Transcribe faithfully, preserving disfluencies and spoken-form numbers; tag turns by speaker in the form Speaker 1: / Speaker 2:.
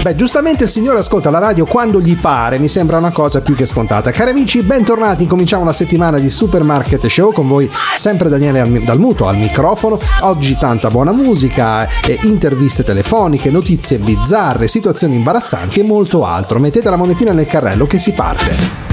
Speaker 1: Beh, giustamente il signore ascolta la radio quando gli pare, mi sembra una cosa più che scontata. Cari amici, bentornati, incominciamo la settimana di Supermarket Show con voi, sempre Daniele Dalmuto al microfono. Oggi tanta buona musica, eh, interviste telefoniche, notizie bizzarre, situazioni imbarazzanti e molto altro. Mettete la monetina nel carrello che si parte.